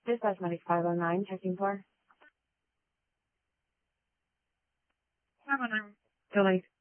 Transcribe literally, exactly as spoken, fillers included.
Dispatch Medic five oh nine, checking for. Seven, I'm Julie.